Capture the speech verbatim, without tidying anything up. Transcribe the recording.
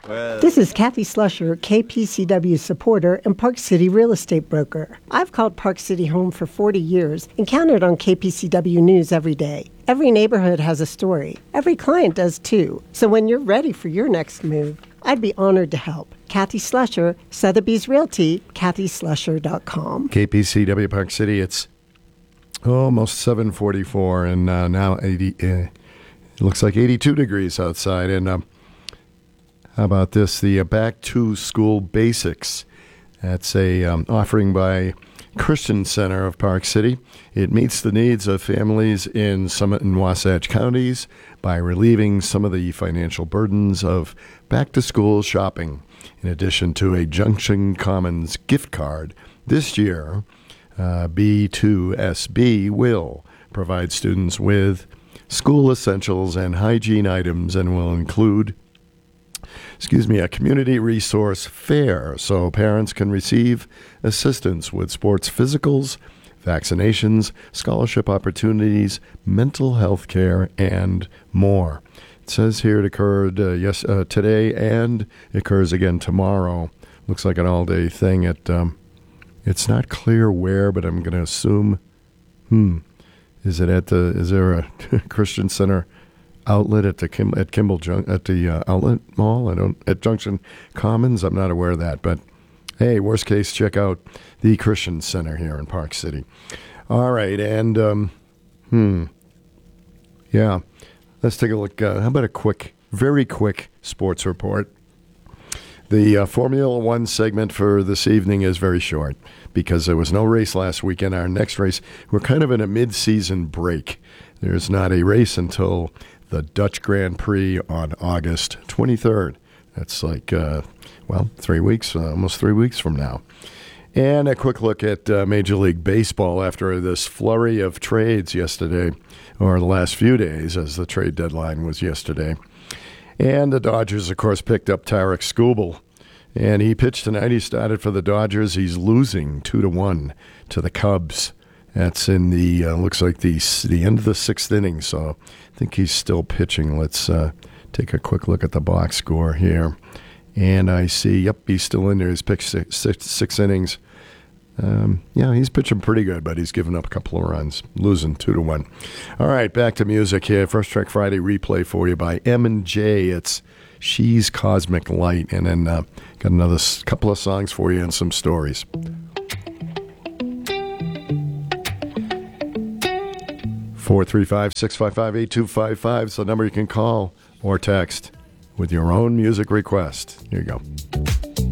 Well, This is Kathy Slusher, K P C W supporter and Park City real estate broker. I've called Park City home for forty years and counted on K P C W News every day. Every neighborhood has a story. Every client does too. So when you're ready for your next move, I'd be honored to help. Kathy Slusher, Sotheby's Realty, kathy slusher dot com. K P C W Park City, it's almost seven forty-four and uh, now eighty. Uh, it looks like eighty-two degrees outside. And um, how about this? The uh, Back to School Basics. That's a um, offering by Christian Center of Park City. It meets the needs of families in Summit and Wasatch counties by relieving some of the financial burdens of back-to-school shopping. In addition to a Junction Commons gift card, this year, uh, B two S B will provide students with school essentials and hygiene items and will include excuse me, a community resource fair so parents can receive assistance with sports physicals, vaccinations, scholarship opportunities, mental health care, and more. It says here it occurred uh, yes uh, today and it occurs again tomorrow. Looks like an all-day thing. At um, it's not clear where, but I'm going to assume. Hmm, is it at the? Is there a Christian Center outlet at the Kim, at Kimball Jun- at the uh, outlet mall? I don't at Junction Commons. I'm not aware of that, but hey, worst case, check out the Christian Center here in Park City. All right, and um, hmm, yeah, let's take a look. Uh, how about a quick, very quick sports report? The uh, Formula One segment for this evening is very short because there was no race last weekend. Our next race, we're kind of in a mid-season break. There's not a race until the Dutch Grand Prix on August twenty-third. That's like, uh, well, three weeks, uh, almost three weeks from now. And a quick look at uh, Major League Baseball after this flurry of trades yesterday, or the last few days, as the trade deadline was yesterday. And the Dodgers, of course, picked up Tarek Skubal. And he pitched tonight. He started for the Dodgers. He's losing two to one to the Cubs. That's in the, uh, looks like the the end of the sixth inning, so I think he's still pitching. Let's uh, take a quick look at the box score here. And I see, yep, he's still in there. He's pitched six, six, six innings. Um, yeah, he's pitching pretty good, but he's given up a couple of runs, losing two to one. All right, back to music here. First Track Friday replay for you by M and J. It's She's Cosmic Light. And then uh, got another s- couple of songs for you and some stories. four three five, six five five, eight two five five is the number you can call or text with your own music request. Here you go.